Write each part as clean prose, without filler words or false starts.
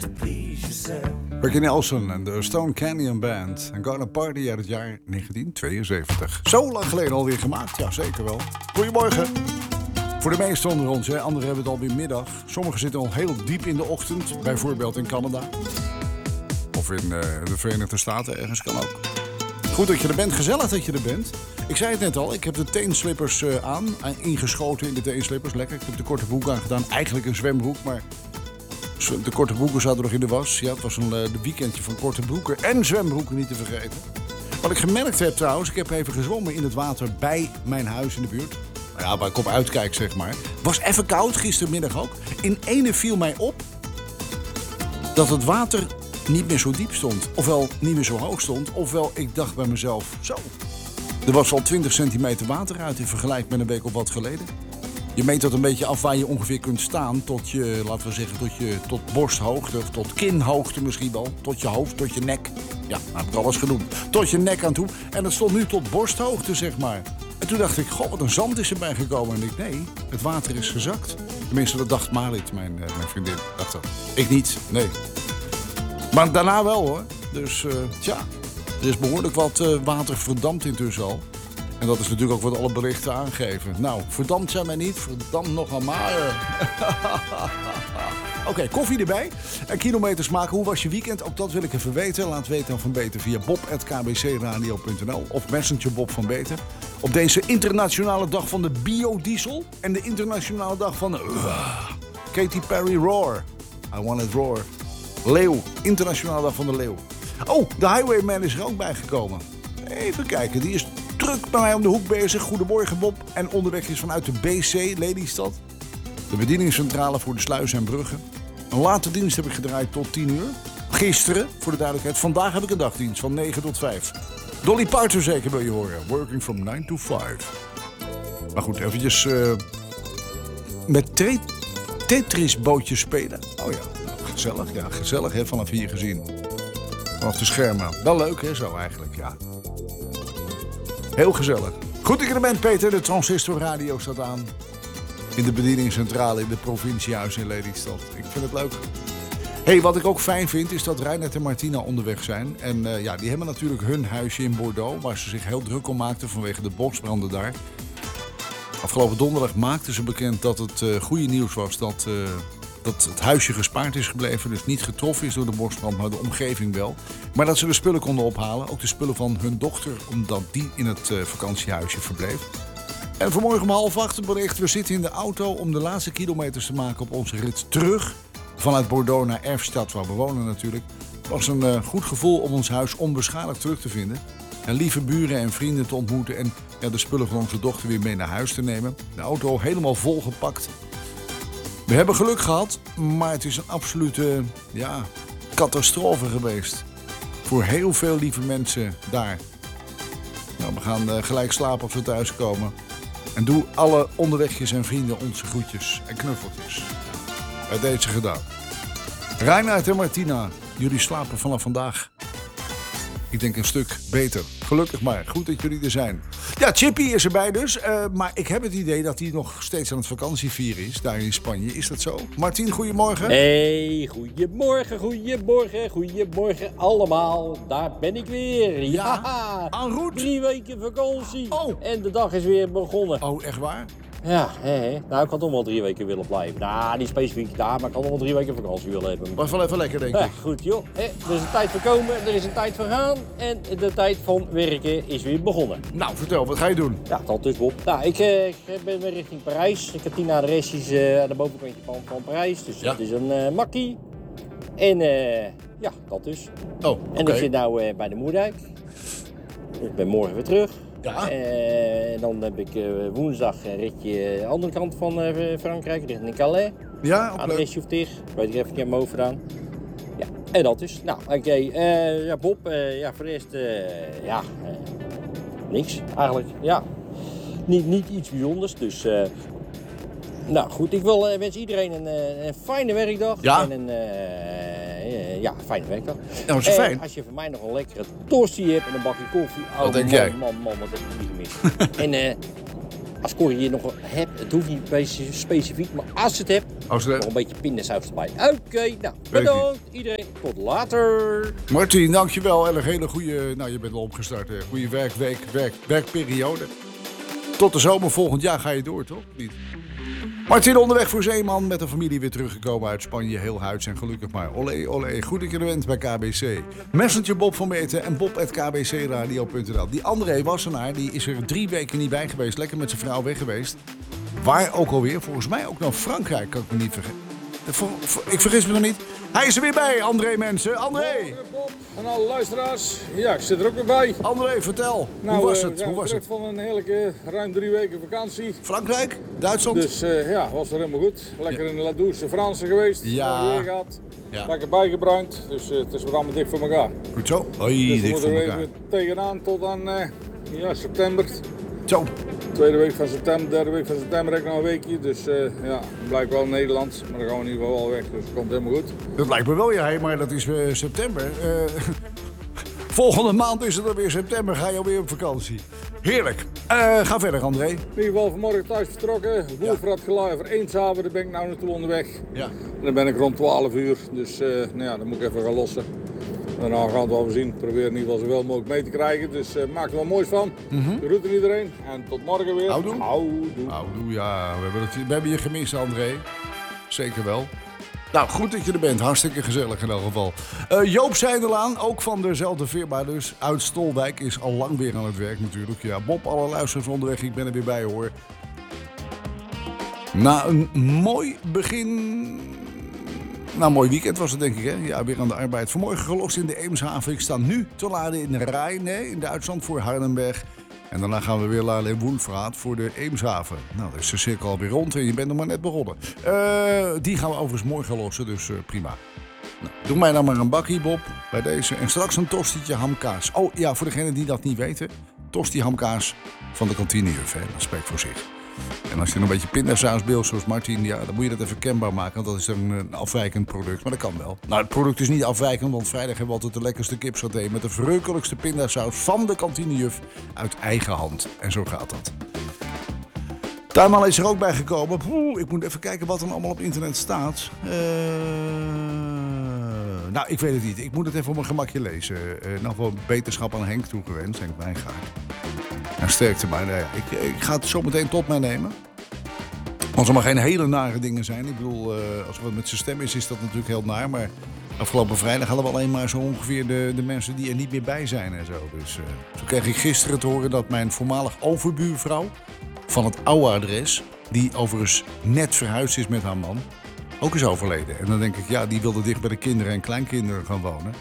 Ricky Nelson en de Stone Canyon Band. En Gonna Party uit het jaar 1972. Zo lang geleden alweer gemaakt, ja zeker wel. Goedemorgen. Voor de meesten onder ons, hè. Anderen hebben het alweer middag. Sommigen zitten al heel diep in de ochtend. Bijvoorbeeld in Canada. Of in de Verenigde Staten, ergens kan ook. Goed dat je er bent, gezellig dat je er bent. Ik zei het net al, ik heb de teenslippers aan. Ingeschoten in de teenslippers, lekker. Ik heb de korte broek aangedaan, eigenlijk een zwembroek, maar... De korte broeken zaten nog in de was. Ja, het was een weekendje van korte broeken en zwembroeken niet te vergeten. Wat ik gemerkt heb trouwens, ik heb even gezwommen in het water bij mijn huis in de buurt. Nou ja, waar ik op uitkijk zeg maar. Was even koud, gistermiddag ook. In ene viel mij op dat het water niet meer zo diep stond. Ofwel niet meer zo hoog stond. Ofwel ik dacht bij mezelf, zo. Er was al 20 centimeter water uit in vergelijking met een week of wat geleden. Je meet dat een beetje af waar je ongeveer kunt staan tot je, laten we zeggen, tot borsthoogte of tot kinhoogte misschien wel. Tot je hoofd, tot je nek. Ja, nou heb ik alles genoemd. Tot je nek aan toe. En dat stond nu tot borsthoogte, zeg maar. En toen dacht ik, goh, wat een zand is erbij gekomen. En ik, nee, het water is gezakt. Tenminste, dat dacht Marit, mijn vriendin. Dacht dat. Ik niet, nee. Maar daarna wel hoor. Dus, tja, er is behoorlijk wat water verdampt intussen al. En dat is natuurlijk ook wat alle berichten aangeven. Nou, verdampt zijn wij niet, verdampt nog aan maar. Oké, koffie erbij. En kilometers maken. Hoe was je weekend? Ook dat wil ik even weten. Laat weten van Beter via bob@kbcradio.nl of Messenger Bob van Beter. Op deze internationale dag van de biodiesel. En de internationale dag van de... Katy Perry Roar. I Want It Roar. Leeuw. Internationale dag van de leeuw. Oh, de Highwayman is er ook bijgekomen. Even kijken, die is... druk bij mij om de hoek bezig. Goedemorgen Bob. En onderweg is vanuit de BC, Lelystad. De bedieningscentrale voor de sluizen en bruggen. Een late dienst heb ik gedraaid tot 10 uur. Gisteren, voor de duidelijkheid. Vandaag heb ik een dagdienst van 9 tot 5. Dolly Parton zeker wil je horen. Working from 9 to 5. Maar goed, eventjes met Tetris bootjes spelen. Oh ja, nou, gezellig. Ja, gezellig hè, vanaf hier gezien. Vanaf de schermen. Wel leuk hè, zo eigenlijk, ja. Heel gezellig. Goed dat je er bent, Peter. De Transistor Radio staat aan. In de bedieningscentrale in de provinciehuis in Lelystad. Ik vind het leuk. Hey, wat ik ook fijn vind is dat Reinhard en Martina onderweg zijn. En ja, die hebben natuurlijk hun huisje in Bordeaux. Waar ze zich heel druk om maakten vanwege de bosbranden daar. Afgelopen donderdag maakten ze bekend dat het goede nieuws was dat het huisje gespaard is gebleven. Dus niet getroffen is door de bosbrand, maar de omgeving wel. Maar dat ze de spullen konden ophalen. Ook de spullen van hun dochter, omdat die in het vakantiehuisje verbleef. En vanmorgen om 7:30 een bericht. We zitten in de auto om de laatste kilometers te maken op onze rit terug. Vanuit Bordeaux naar Erfstad, waar we wonen natuurlijk. Het was een goed gevoel om ons huis onbeschadigd terug te vinden. En lieve buren en vrienden te ontmoeten. En ja, de spullen van onze dochter weer mee naar huis te nemen. De auto helemaal volgepakt. We hebben geluk gehad, maar het is een absolute catastrofe geweest. Voor heel veel lieve mensen daar. Nou, we gaan gelijk slapen als we thuis komen. En doe alle onderwegjes en vrienden onze groetjes en knuffeltjes. Bij deze gedaan. Reinhard en Martina, jullie slapen vanaf vandaag. Ik denk een stuk beter. Gelukkig maar. Goed dat jullie er zijn. Ja, Chippy is erbij dus. Maar ik heb het idee dat hij nog steeds aan het vakantievieren is. Daar in Spanje. Is dat zo? Martien, goedemorgen. Hey, goedemorgen allemaal. Daar ben ik weer. Ja, en route. 3 weken vakantie. Oh. En de dag is weer begonnen. Oh, echt waar? Ja, nou ik had toch wel 3 weken willen blijven. Nou, niet specifiek daar, maar ik had nog wel 3 weken vakantie willen hebben. Was wel even lekker, denk ik. Ja, goed joh. Er is een tijd voor komen, er is een tijd voor gaan. En de tijd van werken is weer begonnen. Nou, vertel, wat ga je doen? Ja, dat dus Bob. Nou, ik ben weer richting Parijs. Ik heb 10 adresjes aan de bovenkantje van Parijs. Dus dat is een makkie. En ja, dat dus. Oh, oké. En ik zit nou bij de Moerdijk. Ik ben morgen weer terug. Ja. En dan heb ik woensdag een ritje aan de andere kant van Frankrijk, richting Calais. Ja, ook leuk. Adresje of tig, weet ik even niet aan mijn hoofd gedaan. Ja, en dat is. Nou, oké. Ja, Bob, ja, voor de rest, niks eigenlijk. Ja, niet iets bijzonders, dus... nou goed, ik wil wens iedereen een fijne werkdag. Ja. En een fijne werkdag. Ja, wat is fijn. Als je voor mij nog een lekkere tosti hebt en een bakje koffie. Wat denk jij? Man, wat heb ik niet gemist. En als Corrie je nog hebt, het hoeft niet specifiek, maar als je het hebt, nog een beetje pindasaus erbij. Oké, nou, bedankt iedereen. Tot later. Martin, dankjewel. En een hele goede, nou je bent al opgestart, goede werkperiode. Tot de zomer volgend jaar ga je door, toch? Niet? Martin onderweg voor Zeeman, met de familie weer teruggekomen uit Spanje. Heel huids en gelukkig maar. Olé, olé. Goed dat je er bent bij KBC. Messenger Bob van Meten en bob@kbcradio.nl. Die André Wassenaar, die is er 3 weken niet bij geweest. Lekker met zijn vrouw weg geweest. Waar ook alweer? Volgens mij ook naar Frankrijk, kan ik me niet vergeten. Ik vergis me nog niet. Hij is er weer bij, André mensen. André! Bob en alle luisteraars. Ja, ik zit er ook weer bij. André, vertel. Nou, hoe was het? We zijn terug van een heerlijke ruim 3 weken vakantie. Frankrijk? Duitsland? Dus ja, was er helemaal goed. Lekker in de La Douce Franse geweest. Ja. Weer gehad. Ja. Lekker bijgebruind. Dus het is weer allemaal dik voor elkaar. Goed zo. Hoi, Dus we dik moeten voor er elkaar. even tegenaan tot aan september. Zo. Tweede week van september, derde week van september heb ik nog een weekje. Dus ja, blijkt wel Nederlands. Maar dan gaan we in ieder geval wel weg. Dus het komt helemaal goed. Dat lijkt me wel, ja, maar dat is september. Volgende maand is het alweer september. Ga je alweer op vakantie. Heerlijk. Ga verder, André. In ieder geval vanmorgen thuis vertrokken. Boerverad gelaaien voor Eemshaven. Daar ben ik nou naartoe onderweg. Ja. En dan ben ik rond 12 uur. Dus nou ja, dan moet ik even gaan lossen. Daarna gaan we het wel zien. Probeer in ieder geval zoveel mogelijk mee te krijgen. Dus maak er wel moois van. De groeten iedereen. En tot morgen weer. Houdoe. Houdoe. Houdoe, ja. We hebben je gemist, André. Zeker wel. Nou, goed dat je er bent. Hartstikke gezellig in elk geval. Joop Zijdelaan, ook van dezelfde firma dus. Uit Stolwijk, is al lang weer aan het werk natuurlijk. Ja, Bob, alle luisteraars onderweg. Ik ben er weer bij, hoor. Na een mooi begin... Nou, een mooi weekend was het, denk ik, hè? Ja, weer aan de arbeid. Vanmorgen gelost in de Eemshaven. Ik sta nu te laden in Rijn, in Duitsland, voor Hardenberg. En daarna gaan we weer laden in Woenfraat voor de Eemshaven. Nou, dan is de cirkel alweer rond en je bent nog maar net begonnen. Die gaan we overigens morgen lossen, dus prima. Nou, doe mij nou maar een bakkie, Bob, bij deze. En straks een tostietje hamkaas. Oh ja, voor degenen die dat niet weten. Tosti hamkaas van de kantinejuf, hè. Dat spreekt voor zich. En als je nog een beetje pindasaus wil, zoals Martin, ja, dan moet je dat even kenbaar maken. Want dat is een afwijkend product, maar dat kan wel. Nou, het product is niet afwijkend, want vrijdag hebben we altijd de lekkerste kipsaté met de verrukkelijkste pindasaus van de kantinejuf uit eigen hand. En zo gaat dat. Tuinman is er ook bij gekomen. Ik moet even kijken wat er allemaal op internet staat. Nou, ik weet het niet. Ik moet het even op mijn gemakje lezen. Nog wel beterschap aan Henk toegewenst. Henk Wijngaard. En sterkte maar. Nou ja, ik ga het zo meteen tot mij nemen. Als er maar geen hele nare dingen zijn. Ik bedoel, als het met zijn stem is dat natuurlijk heel naar. Maar afgelopen vrijdag hadden we alleen maar zo ongeveer de mensen die er niet meer bij zijn en zo. Dus zo kreeg ik gisteren te horen dat mijn voormalig overbuurvrouw van het oude adres, die overigens net verhuisd is met haar man, ook is overleden. En dan denk ik, ja, die wilde dicht bij de kinderen en kleinkinderen gaan wonen.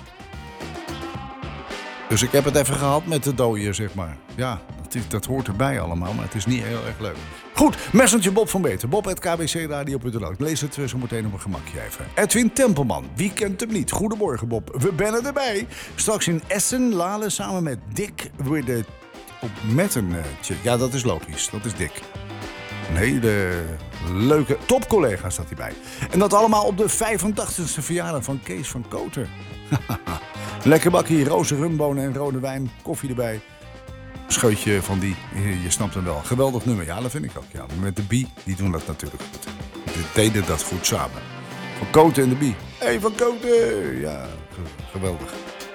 Dus ik heb het even gehad met de dooien, zeg maar. Ja, dat hoort erbij allemaal, maar het is niet heel erg leuk. Goed, Messenger Bob van Beter. Bob@kbcradio.nl. Ik lees het zo meteen op een gemakje even. Edwin Tempelman, wie kent hem niet? Goedemorgen, Bob. We zijn erbij. Straks in Essen, Lalen, samen met Dick weer de... Met een... ja, dat is logisch. Dat is Dick. Een hele leuke topcollega staat hij bij. En dat allemaal op de 85e verjaardag van Kees van Koter. Lekker bakkie, roze rumbonen en rode wijn, koffie erbij. Scheutje van die, je snapt hem wel. Geweldig nummer, ja, dat vind ik ook. Ja. Met de Bie, die doen dat natuurlijk goed. Die deden dat goed samen. Van Koter en de Bie. Hé, Van Koter! Ja, geweldig.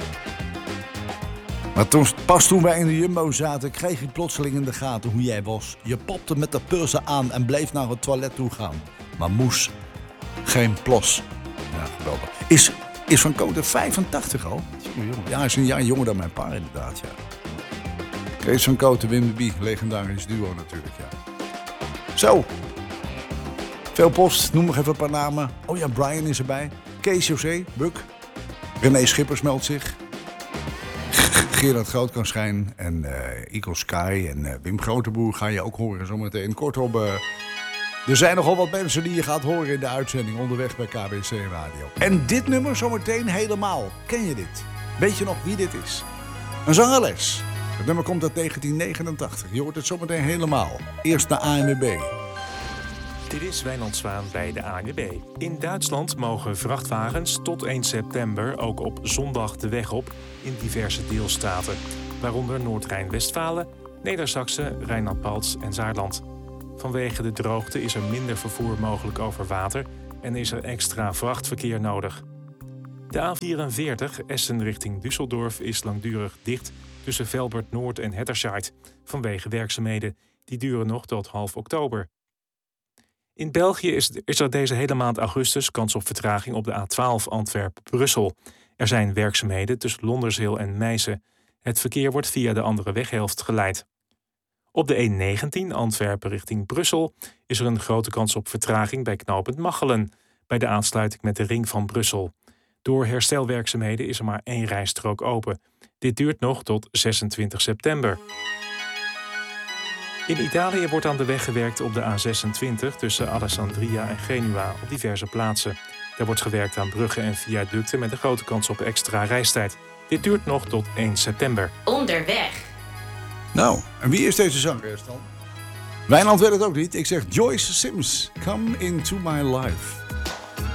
Maar pas toen wij in de Jumbo zaten, kreeg ik plotseling in de gaten hoe jij was. Je popte met de pulsen aan en bleef naar het toilet toe gaan. Maar moes, geen plos. Ja, geweldig. Is Van Koter 85 al? Ja, hij is een jaar jonger dan mijn pa inderdaad, ja. Kees van Koter, Wim de Bie, legendarisch duo natuurlijk, ja. Zo. Veel post, noem nog even een paar namen. Oh ja, Brian is erbij. Kees José, Buk. René Schippers meldt zich. Gerard Grootkanschijn en Eagle Sky en Wim Groteboer ga je ook horen zometeen. Kortom, er zijn nogal wat mensen die je gaat horen in de uitzending onderweg bij KBC Radio. En dit nummer zometeen helemaal. Ken je dit? Weet je nog wie dit is? Een zangeres. Het nummer komt uit 1989. Je hoort het zometeen helemaal. Eerst de ANWB. Dit is Wijnand Zwaan bij de ANWB. In Duitsland mogen vrachtwagens tot 1 september ook op zondag de weg op in diverse deelstaten. Waaronder Noord-Rijn-Westfalen, Neder-Saxe, Rijnland-Palts en Saarland. Vanwege de droogte is er minder vervoer mogelijk over water en is er extra vrachtverkeer nodig. De A44 Essen richting Düsseldorf is langdurig dicht tussen Velbert Noord en Hatterscheid vanwege werkzaamheden. Die duren nog tot half oktober. In België is er deze hele maand augustus kans op vertraging op de A12 Antwerpen-Brussel. Er zijn werkzaamheden tussen Londerzeel en Meissen. Het verkeer wordt via de andere weghelft geleid. Op de E19 Antwerpen richting Brussel is er een grote kans op vertraging bij knooppunt Machelen, bij de aansluiting met de ring van Brussel. Door herstelwerkzaamheden is er maar 1 rijstrook open. Dit duurt nog tot 26 september. In Italië wordt aan de weg gewerkt op de A26 tussen Alessandria en Genua op diverse plaatsen. Er wordt gewerkt aan bruggen en viaducten met een grote kans op extra reistijd. Dit duurt nog tot 1 september. Onderweg. Nou, en wie is deze zangeres dan? Wijnand weet het ook niet. Ik zeg Joyce Sims, Come Into My Life.